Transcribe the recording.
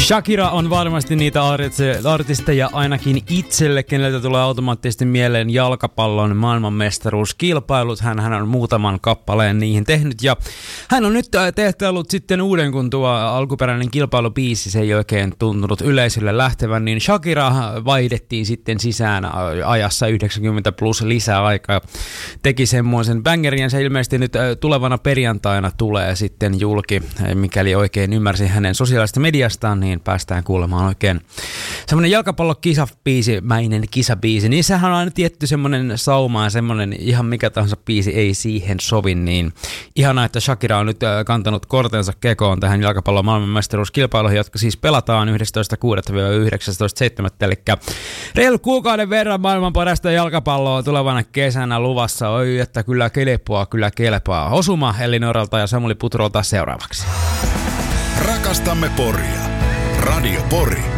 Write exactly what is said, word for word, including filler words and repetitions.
Shakira on varmasti niitä artisteja ainakin itselle, keneltä tulee automaattisesti mieleen jalkapallon maailmanmestaruuskilpailut. Hän, hän on muutaman kappaleen niihin tehnyt ja hän on nyt tehtäillut sitten uuden, kun tuo alkuperäinen kilpailubiisi se ei oikein tuntunut yleisölle lähtevän, niin Shakira vaihdettiin sitten sisään ajassa yhdeksänkymmentä plus lisää aikaa. Teki semmoisen bangerin ja se ilmeisesti nyt tulevana perjantaina tulee sitten julki, mikäli oikein ymmärsin hänen sosiaalista mediastaan, niin päästään kuulemaan oikein semmoinen jalkapallokisabiisimäinen kisabiisi. Niissähän on aina tietty semmoinen sauma ja semmoinen ihan mikä tahansa biisi ei siihen sovi, niin ihanaa, että Shakira on nyt kantanut kortensa kekoon tähän jalkapallon maailmanmestaruuskilpailuihin, jotka siis pelataan yhdestoista kuudetta yhdeksästoista seitsemättä eli reilu kuukauden verran maailman parasta jalkapalloa tulevana kesänä luvassa. Oi, että kyllä kelpaa, kyllä kelpaa. Osuma Elinoralta ja Samuli Puturolta seuraavaksi. Rakastamme Poria. Radio Pori.